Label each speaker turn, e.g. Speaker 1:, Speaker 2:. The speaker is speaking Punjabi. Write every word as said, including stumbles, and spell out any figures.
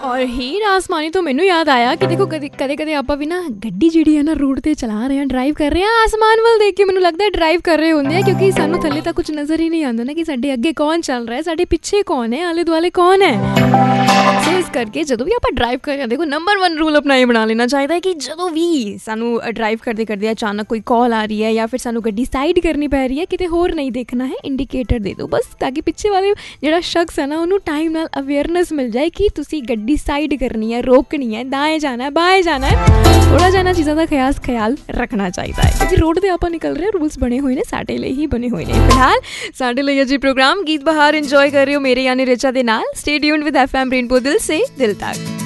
Speaker 1: ਔਰ ਹੀਰ ਆਸਮਾਨੀ ਤੋਂ ਮੈਨੂੰ ਯਾਦ ਆਇਆ ਕਿ ਦੇਖੋ ਕਦੇ ਕਦੇ ਕਦੇ ਆਪਾਂ ਵੀ ਨਾ ਗੱਡੀ ਜਿਹੜੀ ਹੈ ਨਾ ਰੋਡ 'ਤੇ ਚਲਾ ਰਹੇ ਹਾਂ, ਡਰਾਈਵ ਕਰ ਰਹੇ ਹਾਂ, ਆਸਮਾਨ ਵੱਲ ਦੇਖ ਕੇ ਮੈਨੂੰ ਲੱਗਦਾ ਡਰਾਈਵ ਕਰ ਰਹੇ ਹੁੰਦੇ ਆ, ਕਿਉਂਕਿ ਸਾਨੂੰ ਥੱਲੇ ਤਾਂ ਕੁਝ ਨਜ਼ਰ ਹੀ ਨਹੀਂ ਆਉਂਦਾ ਨਾ ਕਿ ਸਾਡੇ ਅੱਗੇ ਕੌਣ ਚੱਲ ਰਿਹਾ, ਸਾਡੇ ਪਿੱਛੇ ਕੌਣ ਹੈ, ਆਲੇ ਦੁਆਲੇ ਕੌਣ ਹੈ। ਸੋ ਇਸ ਕਰਕੇ ਜਦੋਂ ਵੀ ਆਪਾਂ ਡਰਾਈਵ ਕਰ ਰਹੇ ਹਾਂ, ਦੇਖੋ ਨੰਬਰ ਵਨ ਰੂਲ ਆਪਣਾ ਇਹ ਬਣਾ ਲੈਣਾ ਚਾਹੀਦਾ ਹੈ ਕਿ ਜਦੋਂ ਵੀ ਸਾਨੂੰ ਡਰਾਈਵ ਕਰਦੇ ਕਰਦੇ ਅਚਾਨਕ ਕੋਈ ਕਾਲ ਆ ਰਹੀ ਹੈ ਜਾਂ ਫਿਰ ਸਾਨੂੰ ਗੱਡੀ ਸਾਈਡ ਕਰਨੀ ਪੈ ਰਹੀ ਹੈ, ਕਿਤੇ ਹੋਰ ਨਹੀਂ ਦੇਖਣਾ ਹੈ, ਇੰਡੀਕੇਟਰ ਦੇ ਦਿਓ ਬਸ, ਤਾਂ ਕਿ ਪਿੱਛੇ ਵਾਲੇ ਜਿਹੜਾ ਸ਼ਖਸ ਹੈ ਨਾ ਉਹਨੂੰ ਟਾਈਮ ਨਾਲ ਅਵੇਅਰਨੈਸ ਮਿਲ ਜਾਏ ਕਿ ਤੁਸੀਂ ਗੱਡੀ ਸਾਈਡ ਕਰਨੀ ਹੈ, ਰੋਕਣੀ ਹੈ, ਦਾएं ਜਾਣਾ ਹੈ, ਬਾएं ਜਾਣਾ ਹੈ। ਥੋੜ੍ਹਾ ਜਿਹਾ ਇਹਨਾਂ ਚੀਜ਼ਾਂ ਦਾ ਖਾਸ ਖਿਆਲ ਰੱਖਣਾ ਚਾਹੀਦਾ ਹੈ, ਕਿਉਂਕਿ ਰੋਡ 'ਤੇ ਆਪਾਂ ਨਿਕਲ ਰਹੇ, ਰੂਲਸ ਬਣੇ ਹੋਏ ਨੇ, ਸਾਡੇ ਲਈ ਹੀ ਬਣੇ ਹੋਏ ਨੇ। ਫਿਲਹਾਲ ਸਾਡੇ ਲਈ ਅਜੀ ਪ੍ਰੋਗਰਾਮ ਗੀਤ ਬਹਾਰ ਇੰਜੋਏ ਕਰ ਰਹੇ ਹੋ ਮੇਰੇ ਯਾਨੀ ਰਿਚਾ ਦੇ ਨਾਲ। Stay tuned with F M rainbow, ਦਿਲ ਸੇ ਦਿਲ ਤੱਕ।